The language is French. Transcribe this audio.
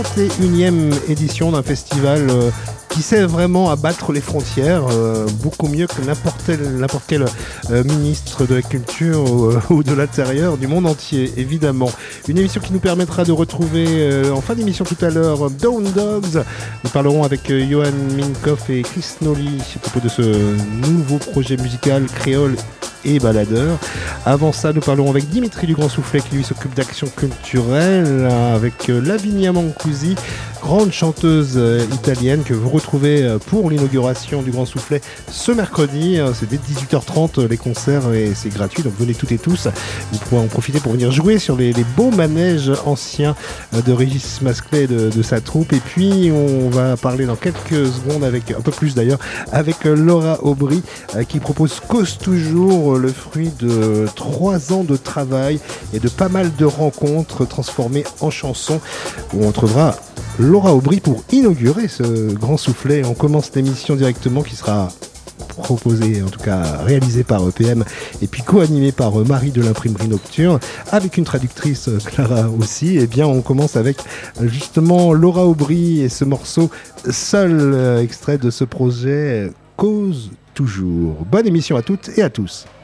21e édition d'un festival qui sait vraiment abattre les frontières, beaucoup mieux que n'importe quel ministre de la Culture ou de l'Intérieur du monde entier, évidemment. Une émission qui nous permettra de retrouver en fin d'émission tout à l'heure Down Dogs. Nous parlerons avec Johan Minkoff et Chris Nolly à propos de ce nouveau projet musical créole et baladeur. Avant ça, nous parlerons avec Dimitri du Grand Soufflet qui lui s'occupe d'action culturelle, avec Lavinia Mancusi, grande chanteuse italienne que vous retrouvez pour l'inauguration du Grand Soufflet ce mercredi. C'est dès 18h30 les concerts et c'est gratuit, donc venez toutes et tous. Vous pourrez en profiter pour venir jouer sur les beaux manèges anciens de Régis Masclet de sa troupe. Et puis on va parler dans quelques secondes, avec un peu plus d'ailleurs, avec Laura Aubry qui propose Cause Toujours, le fruit de 3 ans de travail et de pas mal de rencontres transformées en chansons, où on trouvera Laura Aubry pour inaugurer ce Grand Soufflet. On commence l'émission directement, qui sera proposée, en tout cas réalisée par EPM et puis co-animée par Marie de l'Imprimerie Nocturne, avec une traductrice, Clara aussi. Et bien on commence avec justement Laura Aubry et ce morceau Seul, extrait de ce projet Cause Toujours. Bonne émission à toutes et à tous.